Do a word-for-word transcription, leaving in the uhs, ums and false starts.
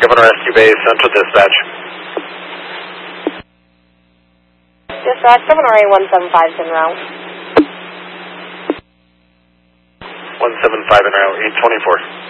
Governor Rescue Base, Central Dispatch. Dispatch, Governor A one seven five is en route. one seven five en route, eight twenty-four.